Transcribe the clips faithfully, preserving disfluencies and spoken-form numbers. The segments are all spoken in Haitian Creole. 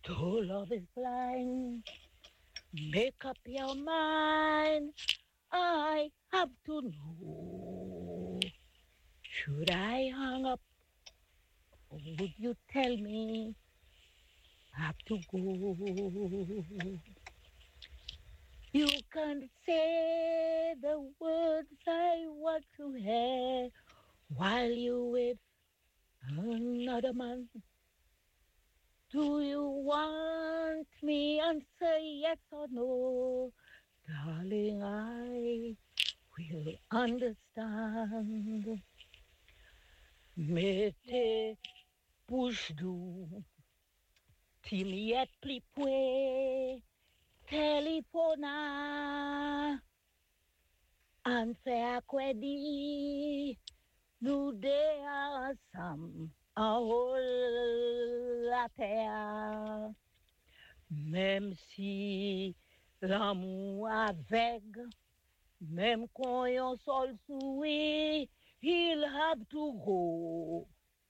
To love is blind. Make up your mind. I have to know. Should I hang up or would you tell me I have to go? You can say the words I want to hear while you wait another man. Do you want me answer yes or no? Darling, I will understand. Mettez bouche doux, timiet pli pwe, telefona, an fe akwedi, nou de ansam, an hol la terre. Même si l'amour aveugle, même quand yon sol sourit, il have to go.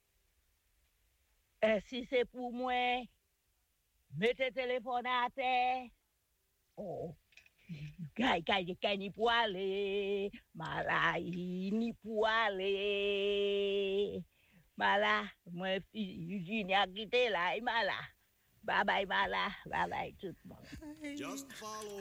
Et si c'est pour moi, mettez téléphone à terre. Oh, kay kay kay ni pour aller, malai ni pour aller. Mala, moi fille Eugenie a quitté là, et mala. Bye bye mala, bye bye tout le monde. Just follow